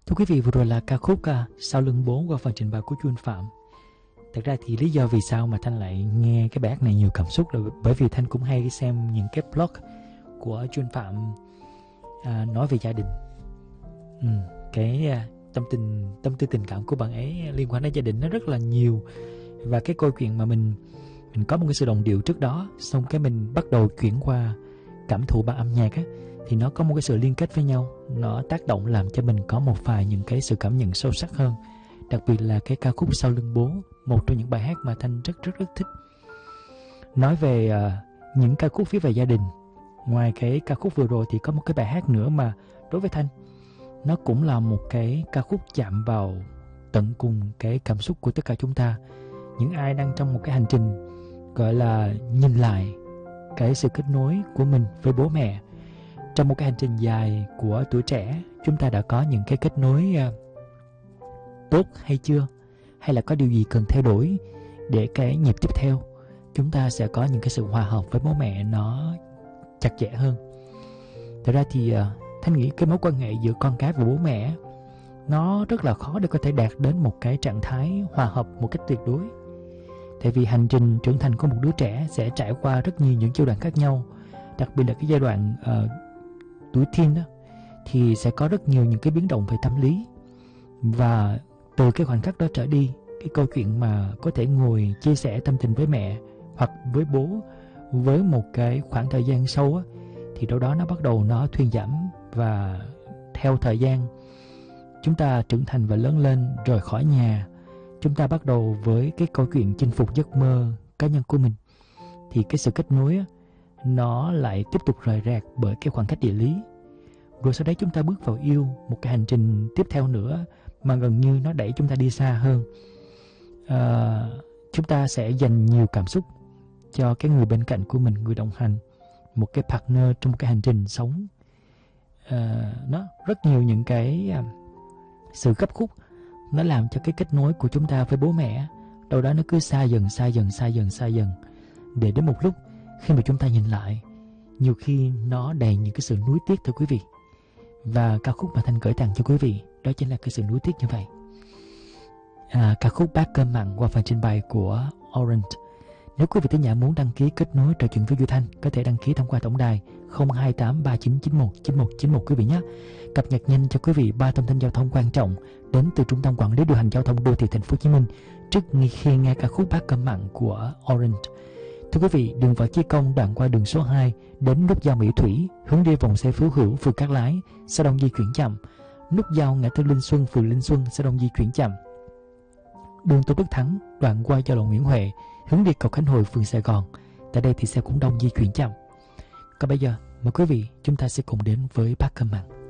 Thưa quý vị, vừa rồi là ca khúc Sau lưng bố qua phần trình bày của Chuân Phạm. Thật ra thì lý do vì sao mà Thanh lại nghe cái bài hát này nhiều cảm xúc là bởi vì Thanh cũng hay xem những cái blog của Chuân Phạm nói về gia đình. Tâm tư tình cảm của bạn ấy liên quan đến gia đình nó rất là nhiều. Và cái câu chuyện mà mình có một cái sự đồng điệu trước đó, xong cái mình bắt đầu chuyển qua cảm thụ bằng âm nhạc á, thì nó có một cái sự liên kết với nhau, nó tác động làm cho mình có một vài những cái sự cảm nhận sâu sắc hơn. Đặc biệt là cái ca khúc Sau lưng bố, một trong những bài hát mà Thanh rất thích. Nói về những ca khúc viết về gia đình, ngoài cái ca khúc vừa rồi thì có một cái bài hát nữa mà đối với Thanh nó cũng là một cái ca khúc chạm vào tận cùng cái cảm xúc của tất cả chúng ta. Những ai đang trong một cái hành trình gọi là nhìn lại cái sự kết nối của mình với bố mẹ. Trong một cái hành trình dài của tuổi trẻ, chúng ta đã có những cái kết nối tốt hay chưa? Hay là có điều gì cần thay đổi để cái nhịp tiếp theo chúng ta sẽ có những cái sự hòa hợp với bố mẹ nó chặt chẽ hơn. Thật ra thì Thanh nghĩ cái mối quan hệ giữa con cái và bố mẹ nó rất là khó để có thể đạt đến một cái trạng thái hòa hợp một cách tuyệt đối. Tại vì hành trình trưởng thành của một đứa trẻ sẽ trải qua rất nhiều những giai đoạn khác nhau. Đặc biệt là cái giai đoạn tuổi teen đó, thì sẽ có rất nhiều những cái biến động về tâm lý. Và từ cái khoảnh khắc đó trở đi, cái câu chuyện mà có thể ngồi chia sẻ tâm tình với mẹ hoặc với bố với một cái khoảng thời gian sâu á, thì đâu đó nó bắt đầu nó thuyên giảm. Và theo thời gian chúng ta trưởng thành và lớn lên, rời khỏi nhà, chúng ta bắt đầu với cái câu chuyện chinh phục giấc mơ cá nhân của mình, thì cái sự kết nối á, nó lại tiếp tục rời rạc bởi cái khoảng cách địa lý. Rồi sau đấy chúng ta bước vào yêu, một cái hành trình tiếp theo nữa mà gần như nó đẩy chúng ta đi xa hơn. Chúng ta sẽ dành nhiều cảm xúc cho cái người bên cạnh của mình, người đồng hành, một cái partner trong một cái hành trình sống. Nó rất nhiều những cái sự gấp khúc, nó làm cho cái kết nối của chúng ta với bố mẹ đâu đó nó cứ xa dần, để đến một lúc khi mà chúng ta nhìn lại, nhiều khi nó đầy những cái sự nuối tiếc, thưa quý vị. Và ca khúc mà Thanh gửi tặng cho quý vị đó chính là cái sự nuối tiếc như vậy. Ca khúc Bát cơm mặn qua phần trình bày của Orange. Nếu quý vị thính giả muốn đăng ký kết nối trò chuyện với Duy Thanh, có thể đăng ký thông qua tổng đài 02839919191 quý vị nhé. Cập nhật nhanh cho quý vị 3 thông tin giao thông quan trọng đến từ Trung tâm Quản lý điều hành giao thông đô thị Thành phố Hồ Chí Minh trước khi nghe ca khúc Bát cơm mặn của Orange. Thưa quý vị, đường Võ Chí Công đoạn qua đường số 2 đến nút giao Mỹ Thủy, hướng đi vòng xoay Phú Hữu, phường Cát Lái, sẽ đông di chuyển chậm. Nút giao ngã tư Linh Xuân, phường Linh Xuân sẽ đông di chuyển chậm. Đường Tôn Đức Thắng đoạn qua giao lộ Nguyễn Huệ, hướng đi cầu Khánh Hội, phường Sài Gòn, tại đây thì sẽ cũng đông di chuyển chậm. Còn bây giờ mời quý vị chúng ta sẽ cùng đến với Bát cơm mặn.